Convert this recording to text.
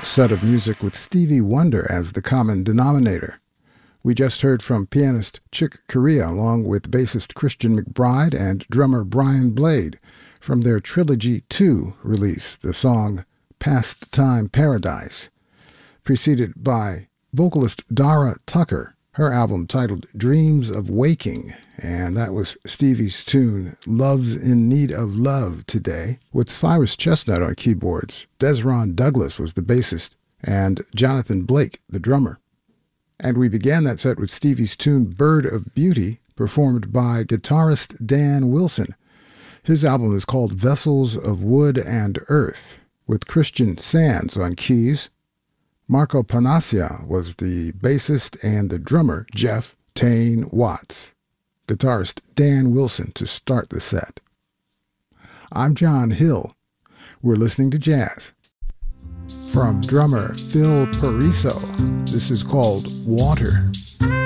A set of music with Stevie Wonder as the common denominator. We just heard from pianist Chick Corea along with bassist Christian McBride and drummer Brian Blade from their Trilogy 2 release, the song Pastime Paradise, preceded by vocalist Dara Tucker, her album titled Dreams of Waking, and that was Stevie's tune Love's in Need of Love Today, with Cyrus Chestnut on keyboards. Desron Douglas was the bassist, and Jonathan Blake the drummer. And we began that set with Stevie's tune Bird of Beauty, performed by guitarist Dan Wilson. His album is called Vessels of Wood and Earth, with Christian Sands on keys. Marco Panaccia was the bassist, and the drummer, Jeff Tane Watts. Guitarist Dan Wilson to start the set. I'm John Hill. We're listening to jazz. From drummer Phil Pariso, this is called Water.